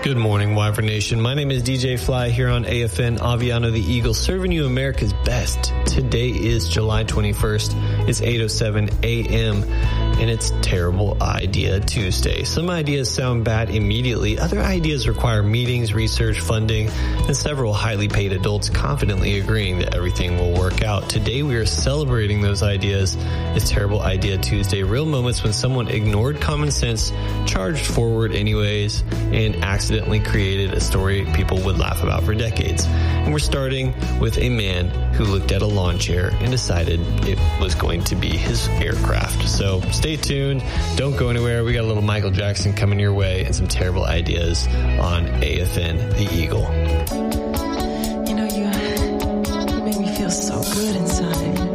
Good morning, Wyvern Nation. My name is DJ Fly here on AFN Aviano the Eagle, serving you America's best. Today is July 21st. It's 8:07 a.m. and it's Terrible Idea Tuesday. Some ideas sound bad immediately. Other ideas require meetings, research, funding, and several highly paid adults confidently agreeing that everything will work out. Today we are celebrating those ideas. It's Terrible Idea Tuesday. Real moments when someone ignored common sense, charged forward anyways, and accidentally created a story people would laugh about for decades. And we're starting with a man who looked at a lawn chair and decided it was going to be his aircraft. So stay tuned. Don't go anywhere. We got a little Michael Jackson coming your way and some terrible ideas on AFN the Eagle. You know, you make me feel so good inside.